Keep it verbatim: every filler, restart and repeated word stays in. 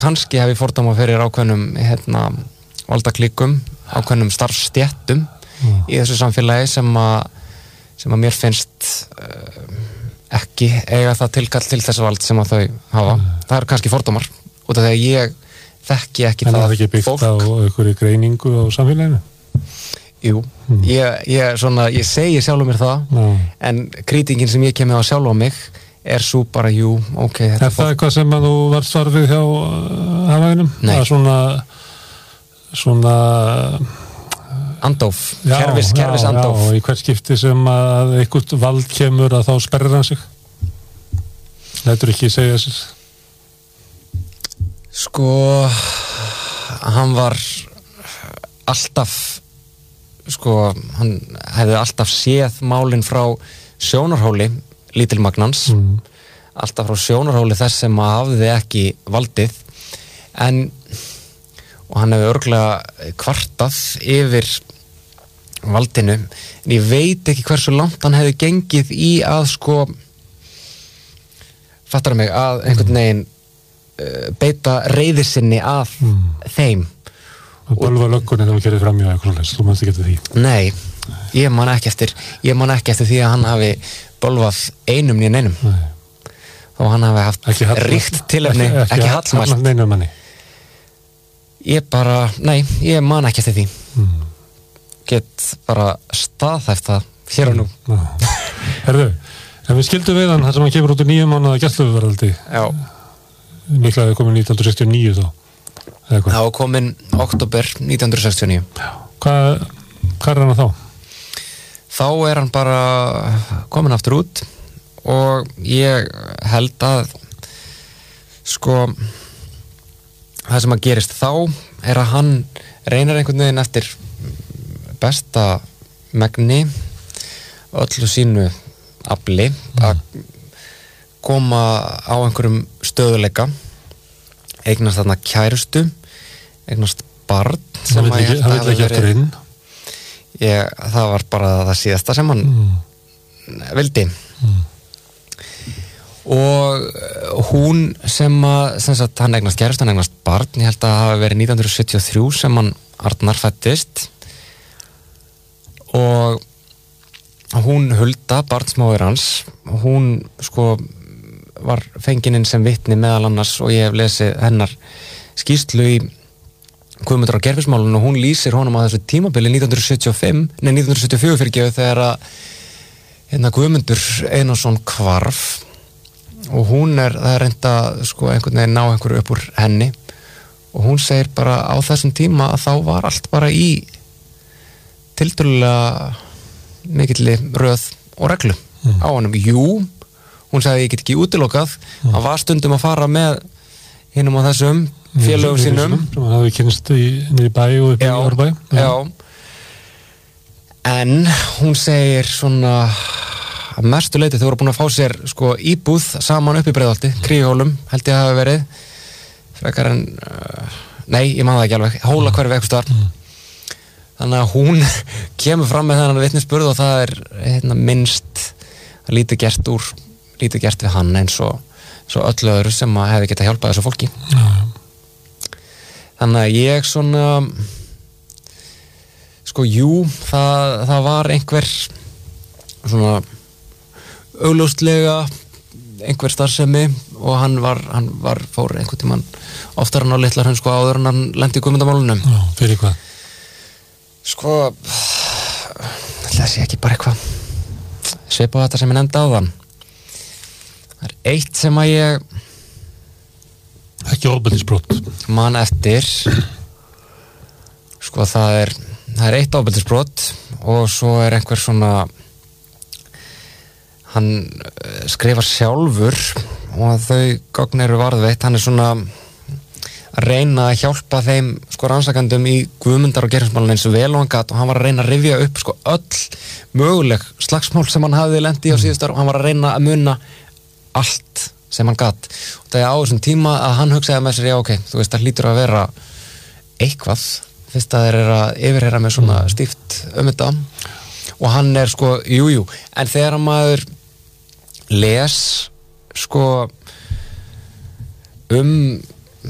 kannski hef ég fordóma fyrir ákveðnum hérna, valdaklíkum, ákveðnum starfstéttum mm. í þessu samfélagi sem að sem að mér finnst uh, ekki eiga það tilkall til þess vald sem að þau hafa. Mm. Það eru kannski fordómar út af því að ég þekki ekki en það fólk. En það er ekki byggt á einhverju greiningu á samfélaginu? Jú, mm. ég, ég, svona, ég segi sjálf mér það, mm. en kritingin sem ég kemur á sjálf á mig er svo bara, jú, ok. Er það eitthvað sem að þú var svarfið hjá uh, hafaðinum? Nei. Það svona, svona... Andóf, já, kerfis, kerfis já, andóf. Já, og í hvert skipti sem að eitthvað vald kemur að þá sperrir hann sig? Lætur ekki segja sér? Sko, hann var alltaf sko, hann hefði alltaf séð málin frá sjónarhóli lítilmagnans, mm. alltaf frá sjónarhóli þess sem að hafði ekki valdið, en og hann hefði örugglega kvartað yfir valdinu, en ég veit ekki hversu langt hann hefði gengið í að sko fattar mig, að einhvern veginn uh, beita reiði sinni að mm. þeim og bölva löggunni þegar þú gerir fram í eitthvað svoleiðis, þú manst ekki eftir því? Nei, ég man ekki eftir ég man ekki eftir því að hann hafi bölvað einum nýjan einum. Nei. Þó hann hafi haft ríkt tilefni, ekki, ekki, ekki hallmælt neinum manni. Ég bara, nei, ég man ekki eftir því. Mm. Get bara staðhæft það hér og nú. Mm. Herðu, en við skildum við hann þar sem hann kemur út í níu mánaða gæsluvarðhaldi. Já. Líklega hefði komið nítján hundruð sextíu og níu þá. Það var komin október nítján hundruð sextíu og níu. Hvað, hvað er hann þá? Þá er hann bara komin aftur út og ég held að sko það sem að gerist þá er að hann reynir einhvern veginn eftir besta megni öllu sínu afli mm. að koma á einhverjum stöðuleika, eignast þarna kærustu, eignast barn sem að ég held að hafi verið ég, það var bara það síðasta sem hann mm. vildi mm. og hún sem að sem sagt, hann eignast kærustu, hann eignast barn, ég held að það hafi verið nítján hundruð sjötíu og þrjú sem hann Arnar fæddist og hún Hulda, barnsmóðir hans, hún sko var fengininn sem vitni meðal annars og ég hef lesið hennar skýrslu í Guðmundur á Gerfismálinu og hún lýsir honum á þessu tímabili nítján hundruð sjötíu og fimm, nei nítján hundruð sjötíu og fjögur fyrirgefðu þegar að hérna Guðmundur Einarsson hvarf og hún er, það er reynda sko einhvern veginn ná einhverju upp úr henni og hún segir bara á þessum tíma að þá var allt bara í tiltölulega mikilli röð og reglu mm. á honum. Jú, hún sagði ég get ekki útilokað, mm. hann var stundum að fara með hinum á þessum félögum sínum sem hann hafi kynst í niður í bæ og upp í Árbæ. Já, en hún segir svona að mestu leyti þau voru búin að fá sér sko íbúð saman upp í Breiðholti, Kríuhólum held ég að hafa verið frekar en, uh, nei, ég man það ekki alveg Hólahverfi eitthvað staðar mm. þannig að hún kemur fram með þennan vitnisburð og það er hérna, minnst að lítið gert úr lítið gert við hann eins og, svo öllu öðru sem að hefði getað hjálpað þessu fólki mm. þannig að ég svona sko jú það, það var einhver svona augljóslega einhver starfsemi og hann var, hann var fór einhvern tímann oftar hann á litlar hann sko áður en hann lendi í Guðmundamálunum. Já, fyrir hvað? Sko það sé ekki bara eitthvað svipa á þetta sem ég nefndi áðan. Það er eitt sem að ég ekki ofbeldisbrot man eftir sko það er það er eitt ofbeldisbrot og svo er einhver svona hann skrifar sjálfur og þau gögn eru varðveitt, hann er svona að reyna að hjálpa þeim sko rannsakandum í Guðmundar og Gerfismálinu eins og vel og hann gat og hann var að reyna að rifja upp sko öll möguleg slagsmál sem hann hafði lent í á síðustu árum og hann var að reyna að muna allt sem hann gat og það er á þessum tíma að hann hugsaði með sér já ok, þú veist það hlýtur að vera eitthvað fyrst að þeir eru að yfirheyra með svona stíft um þetta og hann er sko, jújú jú. En þegar maður les sko um